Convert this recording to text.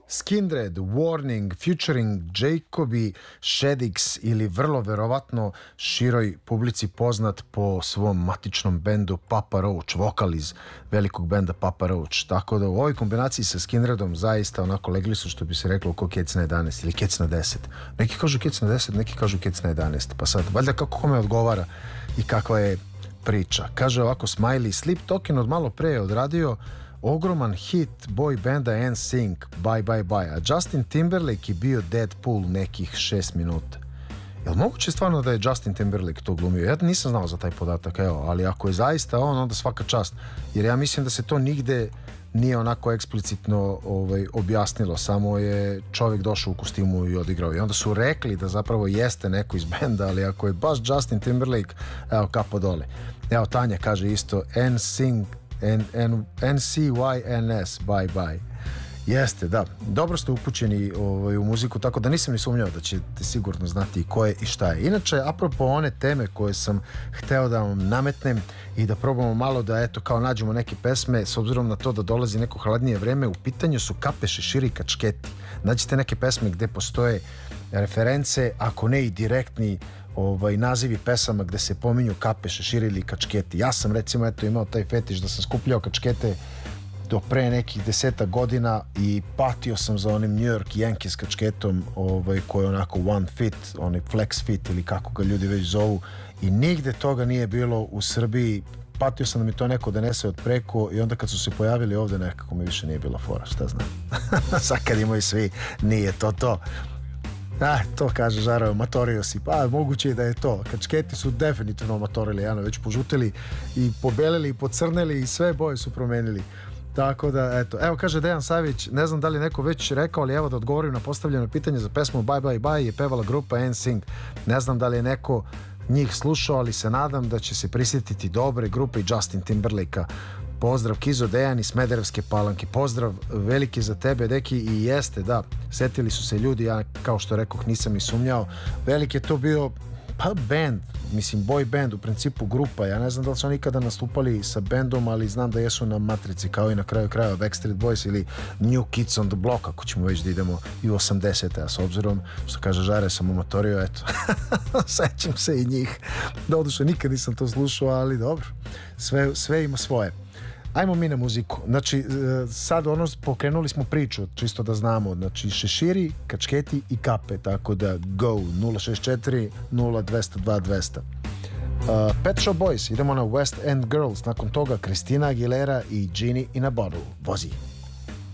Skindred, Warning, featuring Jacobi Shaddix ili vrlo verovatno široj publici poznat po svom matičnom bendu Papa Roach, vokal iz velikog benda Papa Roach. Tako da u ovoj kombinaciji sa Skindredom zaista onako legli su, što bi se reklo, ko kec na 11 ili kec na 10. Neki kažu kec na 10, neki kažu kec na 11. Pa sad, valjda kako kome odgovara i kakva je priča. Kaže ovako Smiley, Sleep Token od malo pre je odradio ogroman hit boy benda NSYNC, Bye Bye Bye, a Justin Timberlake je bio Deadpool nekih 6 minuta. Jel moguće stvarno da je Justin Timberlake to glumio? Ja nisam znao za taj podatak, evo, ali ako je zaista on, onda svaka čast. Jer ja mislim da se to nigde nije onako eksplicitno objasnilo, samo je čovjek došao u kostimu i odigrao. I onda su rekli da zapravo jeste neko iz benda, ali ako je baš Justin Timberlake, evo, kapo dole. Evo, Tanja kaže isto, NSYNC, NCYNS, bye bye. Jeste, da. Dobro ste upućeni u muziku, tako da nisam ni sumnjao da ćete sigurno znati ko je i šta je. Inače, apropo one teme koje sam hteo da vam nametnem i da probamo malo da, eto, kao nađemo neke pesme, s obzirom na to da dolazi neko hladnije vreme, u pitanju su Kape, šeširi, kačketi. Nađite neke pesme gde postoje reference, ako ne i direktni nazivi pesama gde se pominju kape, šeširi ili kačketi. Ja sam recimo imao taj fetiš da sam skupljao kačkete do pre nekih 10 godina i patio sam za onim New York Yankees kačketom koji je onako one fit, onaj flex fit ili kako ga ljudi već zovu, i nigde toga nije bilo u Srbiji. Patio sam da mi to neko donese od preko i onda kad su se pojavili ovde nekako mi više nije bilo fora, šta znam. Sad kad imaju svi, nije to. To kaže Žareo, matorio si. Pa moguće je da je to. Kačketi su definitivno matorili, već požutili i pobelili i pocrneli i sve boje su promenili. Tako da, eto. Evo, kaže Dejan Savić, ne znam da li neko već rekao, ali evo da odgovorim na postavljeno pitanje za pesmu Bye Bye Bye je pevala grupa NSYNC. Ne znam da li je neko njih slušao, ali se nadam da će se prisjetiti dobre grupe i Justin Timberlake-a. Pozdrav Kizo, Dejan iz Smederevske Palanke. Pozdrav veliki za tebe, deki. I jeste, da, setili su se ljudi, ja kao što rekoh nisam ni sumnjao. Velik je to bio band, mislim boy band, u principu grupa. Ja ne znam da li su oni ikada nastupali sa bandom, ali znam da jesu na matrici, kao i na kraju krajeva Backstreet Boys ili New Kids on the Block, ako ćemo već da idemo i u 80-te, a s obzirom što kaže Žare sam umatorio, eto. Sećam se i njih. Doduše nikad nisam to slušao, ali dobro, sve ima svoje. Ajmo mi na muziku. Znači, sad pokrenuli smo priču, čisto da znamo. Znači, šeširi, kačketi i kape, tako da go 064 0202 200. Pet Shop Boys, idemo na West End Girls, nakon toga Christina Aguilera i Genie in a Bottle. Vozi.